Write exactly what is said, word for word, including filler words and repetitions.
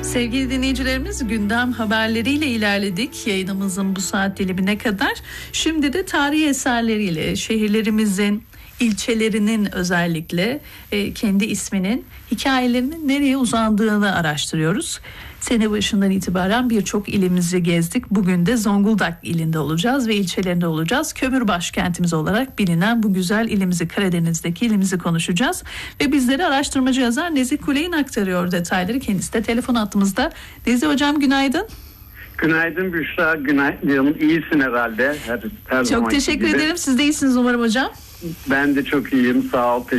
Sevgili dinleyicilerimiz, gündem haberleriyle ilerledik yayınımızın bu saat dilimine kadar. Şimdi de tarihi eserleriyle şehirlerimizin, ilçelerinin özellikle e, kendi isminin hikayelerinin nereye uzandığını araştırıyoruz. Sene başından itibaren birçok ilimizi gezdik. Bugün de Zonguldak ilinde olacağız ve ilçelerinde olacağız. Kömür başkentimiz olarak bilinen bu güzel ilimizi, Karadeniz'deki ilimizi konuşacağız. Ve bizlere araştırmacı yazar Nezih Kuley'in aktarıyor detayları. Kendisi de telefon hattımızda. Nezih Hocam, günaydın. Günaydın Büşra, günaydın. İyisin herhalde. Her, her Çok teşekkür gibi. ederim. Siz de iyisiniz umarım hocam. Ben de çok iyiyim, sağ ol.